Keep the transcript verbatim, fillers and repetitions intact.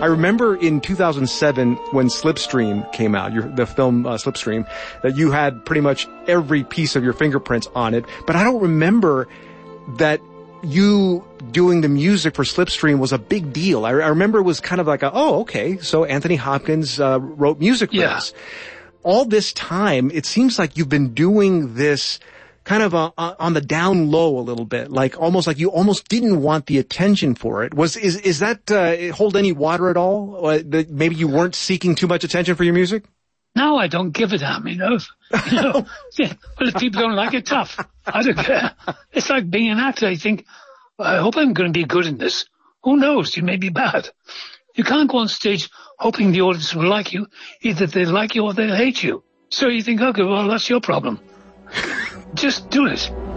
I remember in two thousand seven when Slipstream came out, your, the film uh, Slipstream, that you had pretty much every piece of your fingerprints on it. But I don't remember that you doing the music for Slipstream was a big deal. I, I remember it was kind of like, a, oh, okay, so Anthony Hopkins uh, wrote music for yeah. us. All this time, it seems like you've been doing this kind of uh, on the down low a little bit, like almost like you almost didn't want the attention for it. Was is is that uh, hold any water at all? Or that maybe you weren't seeking too much attention for your music? No, I don't give a damn, you know. You know, yeah, well, if people don't like it, tough. I don't care. It's like being an actor. I think, I hope I'm going to be good in this. Who knows? You may be bad. You can't go on stage hoping the audience will like you. Either they like you or they'll hate you. So you think, okay, well, that's your problem. Just do it.